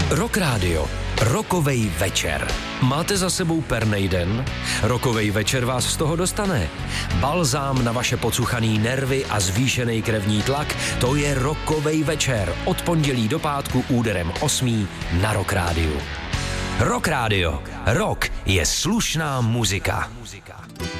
Rock Radio. Rokovej večer. Máte za sebou pernej den? Rokovej večer vás z toho dostane. Balzám na vaše pocuchaný nervy a zvýšený krevní tlak, to je Rokovej večer. Od pondělí do pátku úderem 8 na Rock Radio. Rock Radio. Rock je slušná muzika.